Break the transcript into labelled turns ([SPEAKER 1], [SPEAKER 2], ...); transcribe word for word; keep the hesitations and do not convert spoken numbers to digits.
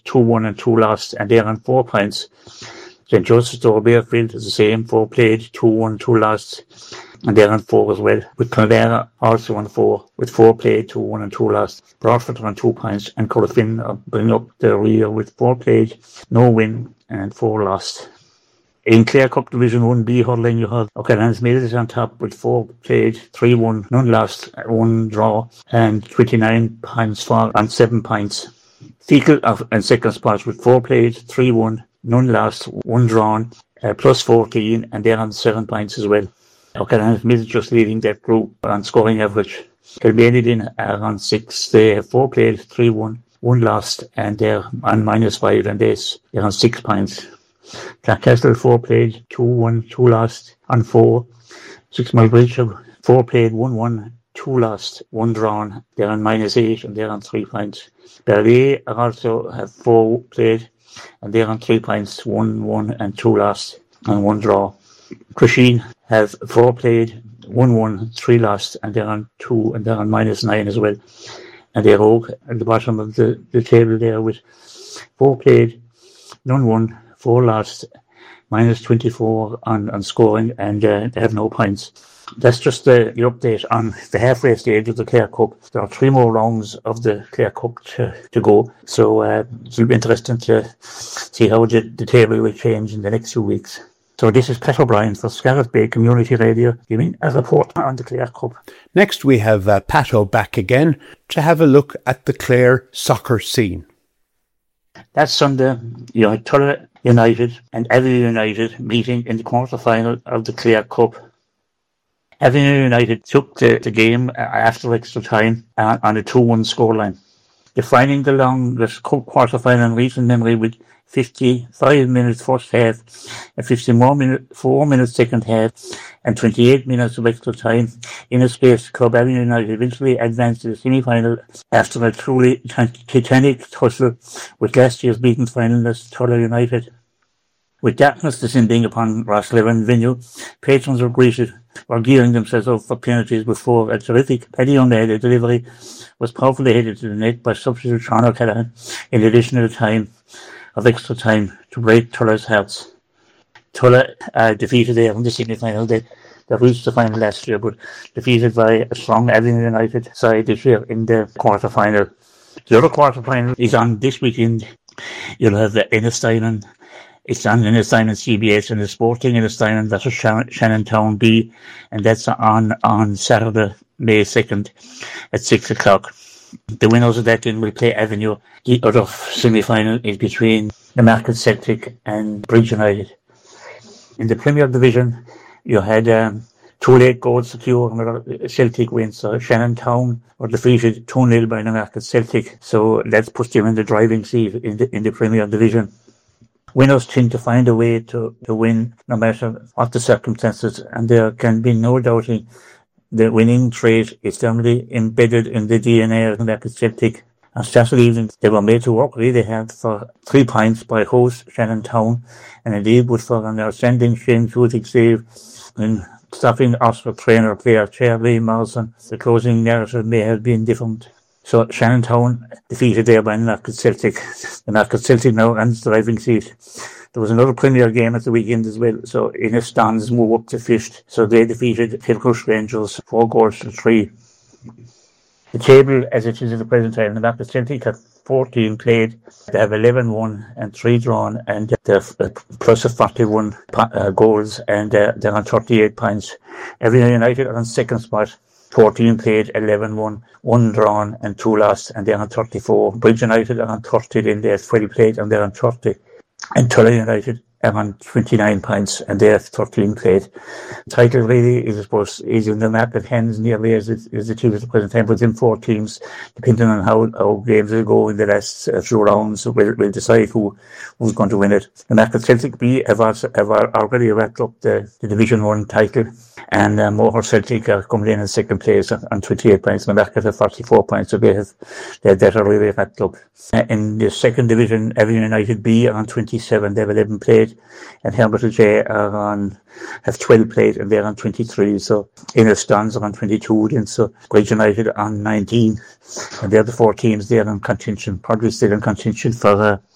[SPEAKER 1] two won and two lost, and they're on four points. Saint Joseph's Doverfield is the same, four played, two won, two lost, and they're on four as well. With Clonera also on four, with four played, two won and two lost. Broadford on two points, and Corofin are bringing up the rear with four played, no win, and four lost. In Clare Cup Division one B hurling, you have O'Callaghan's made it on top with four played, three won, none lost, one draw, and twenty-nine points for on seven points. Fecal in second spot with four played, three won, none lost, one drawn, uh, plus fourteen, and they're on seven points as well. O'Callaghan's made it just leading that group on scoring average. Kilmaley are on six, they have four played, three won, one lost, and they're on minus five, and they're on six points. Cloncastle four played, two won, two lost on four. Six Mile Bridge four played, one won, two lost, one drawn. They're on minus eight and they're on three points. Ballet also have four played and they're on three points, one won and two lost and one draw. Crusheen have four played, one won, three lost, and they're on two and they're on minus nine as well. And they're Oak at the bottom of the, the table there with four played, none won, four lost, minus twenty-four on, on scoring, and uh, they have no points. That's just the, the update on the halfway stage of the Clare Cup. There are three more rounds of the Clare Cup to, to go, so uh, it'll be interesting to see how the, the table will change in the next few weeks. So this is Pat O'Brien for Scarlett Bay Community Radio, giving a report on the Clare Cup.
[SPEAKER 2] Next we have uh, Pat O back again to have a look at the Clare soccer scene.
[SPEAKER 1] That Sunday, you had Tulla United and Avenue United meeting in the quarter-final of the Clare Cup. Avenue United took the, the game after extra time uh, on a two one scoreline, defining the longest cup quarter-final in recent memory with fifty-five minutes first half and fifty-four minutes, four minutes second half and twenty-eight minutes of extra time. In a space, Club Avenue United eventually advanced to the semi-final after a truly titanic tussle with last year's beaten finalist Tulla United. With darkness descending upon Rosslevin venue, patrons were greeted, were gearing themselves up for penalties before a terrific Paddy O'Malley delivery was powerfully headed to the net by substitute Sean O'Callaghan in additional time of extra time to break Tulla's hearts. Tulla uh, defeated there in the semi-final. They, they reached the final last year, but defeated by a strong Avenue United side this year in the quarter-final. The other quarter-final is on this weekend. You'll have the Ennistyne. It's on Ennistyne and C B S and the Sporting Ennistyne versus Shannontown B, and that's on, on Saturday, May second at six o'clock. The winners of that game will play Avenue. The other semi-final is between the Market Celtic and Bridge United. In the Premier Division, you had um, two late goals secure and Celtic wins. So Shannontown were defeated two nil by the Market Celtic. So that puts them in the driving seat in the, in the Premier Division. Winners tend to find a way to, to win no matter what the circumstances, and there can be no doubting the winning trait is firmly embedded in the D N A of the Market Celtic. On Saturday evening, they were made to work really hard for three points by host Shannontown, and indeed with for an outstanding Shane shooting save in stopping Oxford trainer player Charlie Morrison. The closing narrative may have been different. So Shannontown defeated there by the Market Celtic. The Market Celtic now runs the driving seat. There was another Premier game at the weekend as well. So Innistown's move up to fifth. So they defeated Kilcrush Rangers four goals to three. The table as it is at the present time, the Market Celtic have fourteen played. They have eleven won and three drawn, and they're plus of forty-one uh, goals, and uh, they're on thirty-eight points. Avenue United are on second spot. fourteen played, eleven won, one drawn and two lost, and they're on thirty-four. Bridge United are on thirty, then they have twelve played and they're on thirty. And Tulla United are on twenty-nine points and they have thirteen played. The title really is, I suppose, is in the market hands nearly as it is achieved at the present time, within four teams, depending on how, how games will go in the last uh, few rounds, will will decide who who's going to win it. The Market Celtic B have, also, have already wrapped up the, the Division one title, and uh, Moher Celtic are coming in in second place on, on twenty-eight points. The Market have forty-four points, so they have they have that already wrapped up. Uh, in the second division, Avenue United B are on twenty-seven, they have eleven played, and Herberton J are on have twelve played and they're on twenty-three. So Innistown are on twenty-two, then so Bridge United on nineteen, and they're the four teams there in contention, probably still in contention for uh,